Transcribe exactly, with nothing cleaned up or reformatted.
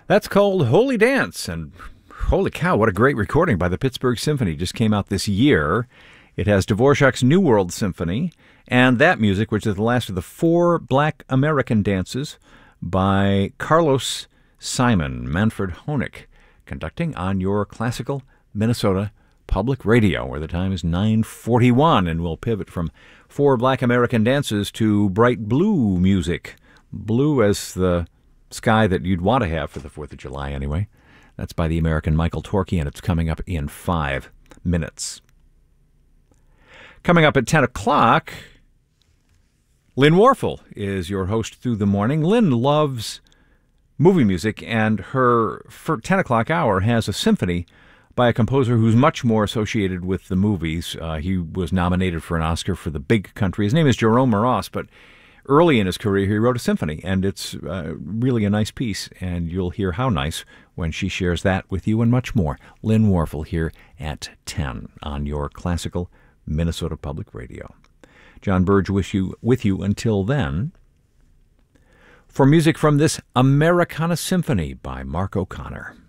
That's called Holy Dance, and holy cow, what a great recording by the Pittsburgh Symphony. Just came out this year. It has Dvorak's New World Symphony, and that music, which is the last of the four Black American dances by Carlos Simon, Manfred Honeck, conducting on your classical Minnesota Public Radio, where the time is nine forty-one, and we'll pivot from four Black American dances to bright blue music. Blue as the sky that you'd want to have for the fourth of July, anyway. That's by the American Michael Torkey, and it's coming up in five minutes. Coming up at ten o'clock, Lynn Warfel is your host through the morning. Lynn loves movie music, and her for ten o'clock hour has a symphony by a composer who's much more associated with the movies. Uh, he was nominated for an Oscar for The Big Country. His name is Jerome Moross, but early in his career, he wrote a symphony, and it's uh, really a nice piece, and you'll hear how nice when she shares that with you and much more. Lynn Warfel here at ten on your classical Minnesota Public Radio. John Burge with you, with you until then for music from this Americana Symphony by Mark O'Connor.